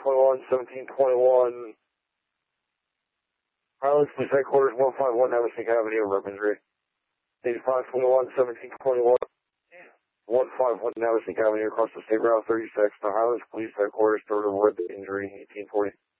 1721. Highlands Police Headquarters, 151 Navasink Avenue, rep injury. 8521, 1721. 151 Navasink Avenue across the state route 36. The Highlands Police Headquarters, third of rep injury, 1840.